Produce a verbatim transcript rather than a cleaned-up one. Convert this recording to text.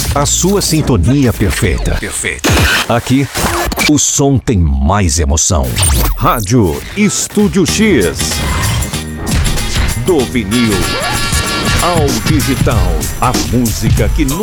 A sua sintonia perfeita. Perfeita. Aqui, o som tem mais emoção. Rádio Estúdio X. Do vinil ao digital, a música que